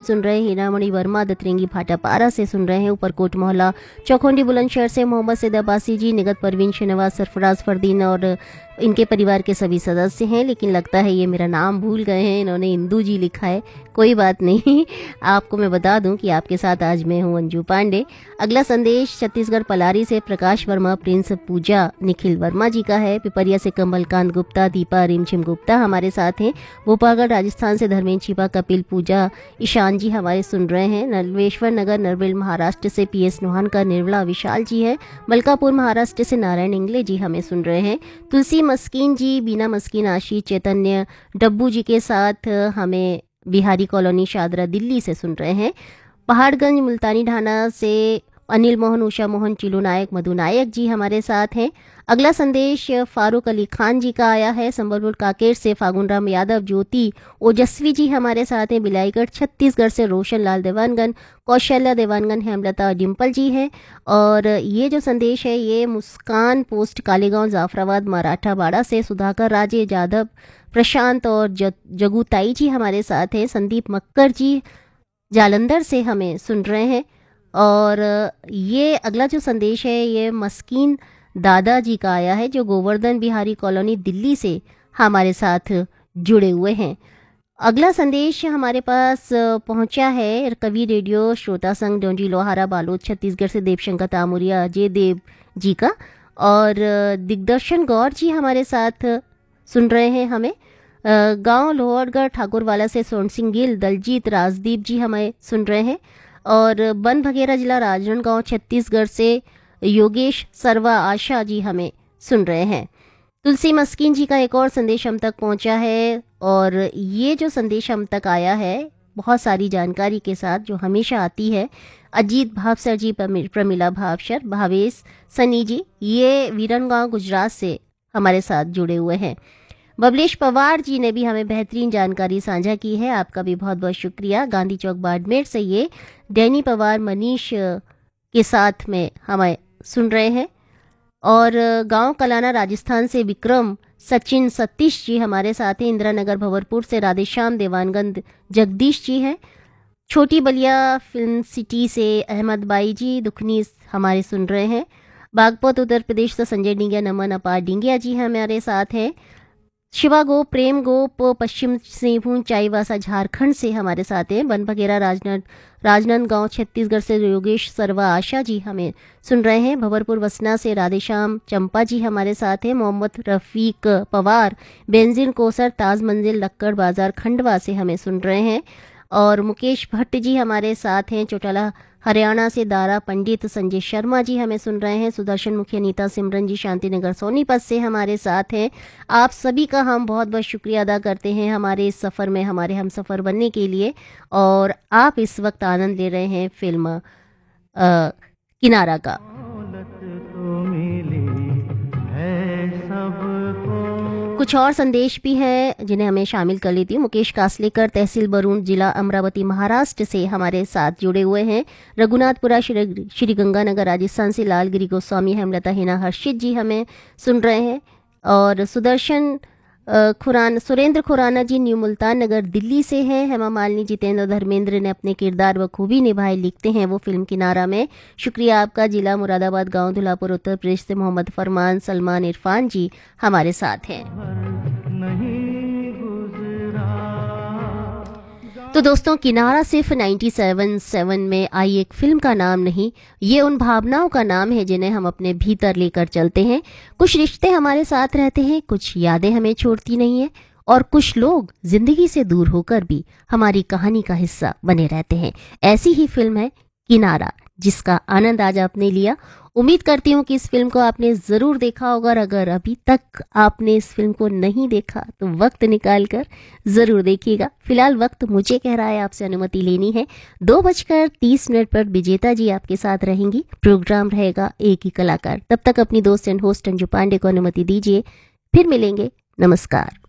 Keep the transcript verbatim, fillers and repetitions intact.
सुन रहे हैं हीरामणि वर्मा दतरेंगी भाटापारा से सुन रहे हैं, ऊपरकोट मोहल्ला चौखोंडी बुलंदशहर से मोहम्मद सैद अब्बासी जी, निगत परवीन शहनवाज सरफराज फरदीन और इनके परिवार के सभी सदस्य हैं। लेकिन लगता है ये मेरा नाम भूल गए हैं, इन्होंने इंदू जी लिखा है। कोई बात नहीं, आपको मैं बता दूं कि आपके साथ आज मैं हूं अंजू पांडे। अगला संदेश छत्तीसगढ़ पलारी से प्रकाश वर्मा, प्रिंस पूजा, निखिल वर्मा जी का है। पिपरिया से कमलकांत गुप्ता, दीपा रिमझिम गुप्ता हमारे साथ हैं। भोपालगढ़ राजस्थान से धर्मेंद्र छिपा, कपिल पूजा, ईशान जी हमारे सुन रहे हैं। नरवेश्वर नगर नरवेल महाराष्ट्र से पी एस नोहानकर, निर्मला विशाल जी है। मलकापुर महाराष्ट्र से नारायण इंगले जी हमें सुन रहे हैं। तुलसी मस्कीन जी, बीना मस्कीन, आशीष चैतन्य डब्बू जी के साथ हमें बिहारी कॉलोनी शादरा दिल्ली से सुन रहे हैं। पहाड़गंज मुल्तानी ढाना से अनिल मोहन, उषा मोहन, चिलू नायक, मधु नायक जी हमारे साथ हैं। अगला संदेश फारूक अली खान जी का आया है। संबलपुर काकेर से फागुन राम यादव, ज्योति ओजस्वी जी हमारे साथ हैं। बिलाईगढ़ छत्तीसगढ़ से रोशन लाल देवानगन, कौशल्या देवानगन, हेमलता डिम्पल जी हैं। और ये जो संदेश है ये मुस्कान पोस्ट कालीगांव जाफराबाद मराठावाड़ा से सुधाकर राजे जाधव, प्रशांत और जगुताई जी हमारे साथ हैं। संदीप मक्कर जी जालंधर से हमें सुन रहे हैं। और ये अगला जो संदेश है ये मस्कीन दादाजी का आया है, जो गोवर्धन बिहारी कॉलोनी दिल्ली से हमारे साथ जुड़े हुए हैं। अगला संदेश हमारे पास पहुंचा है कवि रेडियो श्रोता संघ डोंजी लोहारा बालोद छत्तीसगढ़ से देवशंकर तामुरिया, अजय देव जी का। और दिग्दर्शन गौर जी हमारे साथ सुन रहे हैं हमें। गांव लोहरगढ़ ठाकुरवाला से सोन सिंह गिल, दलजीत राजदीप जी हमें सुन रहे हैं। और बन भगेरा जिला राजनांदगांव छत्तीसगढ़ से योगेश सर्वा आशा जी हमें सुन रहे हैं। तुलसी मस्कीन जी का एक और संदेश हम तक पहुंचा है। और ये जो संदेश हम तक आया है बहुत सारी जानकारी के साथ जो हमेशा आती है, अजीत भावसर जी, प्रमिला भावसर, भावेश सनी जी, ये वीरनगांव गुजरात से हमारे साथ जुड़े हुए हैं। बबलेश पवार जी ने भी हमें बेहतरीन जानकारी साझा की है, आपका भी बहुत बहुत शुक्रिया। गांधी चौक बाड़मेर से ये डैनी पवार मनीष के साथ में हमें सुन रहे हैं। और गांव कलाना राजस्थान से विक्रम सचिन सतीश जी हमारे साथ हैं। इंदिरा नगर भंवरपुर से राधेश्याम देवानगंद जगदीश जी हैं। छोटी बलिया फिल्म सिटी से अहमद बाई जी दुखनी हमारे सुन रहे हैं। बागपत उत्तर प्रदेश से संजय डिंगिया, नमन अपार डिंगिया जी हमारे साथ हैं। शिवा गोप, प्रेम गोप पश्चिम सिंहभूम चाईबासा झारखंड से हमारे साथ हैं। बन बघेरा राजनांद राजनांदगांव छत्तीसगढ़ से योगेश सर्वा आशा जी हमें सुन रहे हैं। भंवरपुर वसना से राधेश्याम चंपा जी हमारे साथ हैं। मोहम्मद रफीक पवार बेंजिन कोसर ताज मंजिल लक्कड़ बाजार खंडवा से हमें सुन रहे हैं। और मुकेश भट्ट जी हमारे साथ हैं। चौटाला हरियाणा से दारा पंडित संजय शर्मा जी हमें सुन रहे हैं। सुदर्शन मुखिया, नीता सिमरन जी शांतिनगर सोनीपत से हमारे साथ हैं। आप सभी का हम बहुत बहुत शुक्रिया अदा करते हैं हमारे इस सफ़र में हमारे हम सफ़र बनने के लिए। और आप इस वक्त आनंद ले रहे हैं फिल्म आ, किनारा का। कुछ और संदेश भी हैं जिन्हें हमें शामिल कर लेती हूँ। मुकेश कासलेकर, तहसील बरूण, जिला अमरावती महाराष्ट्र से हमारे साथ जुड़े हुए हैं। रघुनाथपुरा श्री गंगानगर राजस्थान से लालगिरी गोस्वामी, हेमलता हिना हर्षित जी हमें सुन रहे हैं। और सुदर्शन खुरान सुरेंद्र खुराना जी न्यू मुल्तान नगर दिल्ली से हैं। हेमा मालिनी, जितेंद्र धर्मेंद्र ने अपने किरदार व खूबी निभाए, लिखते हैं वो फिल्म किनारा में। शुक्रिया आपका। जिला मुरादाबाद, गांव धुलापुर उत्तर प्रदेश से मोहम्मद फरमान, सलमान इरफान जी हमारे साथ हैं। तो दोस्तों, किनारा सिर्फ नाइन्टी सेवन सेवन में आई एक फिल्म का नाम नहीं, ये उन भावनाओं का नाम है जिन्हें हम अपने भीतर लेकर चलते हैं। कुछ रिश्ते हमारे साथ रहते हैं, कुछ यादें हमें छोड़ती नहीं है, और कुछ लोग जिंदगी से दूर होकर भी हमारी कहानी का हिस्सा बने रहते हैं। ऐसी ही फिल्म है किनारा, जिसका आनंद आज आपने लिया। उम्मीद करती हूँ कि इस फिल्म को आपने ज़रूर देखा होगा। अगर अभी तक आपने इस फिल्म को नहीं देखा तो वक्त निकाल कर ज़रूर देखिएगा। फिलहाल वक्त मुझे कह रहा है आपसे अनुमति लेनी है। दो बजकर तीस मिनट पर विजेता जी आपके साथ रहेंगी। प्रोग्राम रहेगा एक ही कलाकार। तब तक अपनी दोस्त एंड होस्ट अंजू पांडे को अनुमति दीजिए। फिर मिलेंगे। नमस्कार।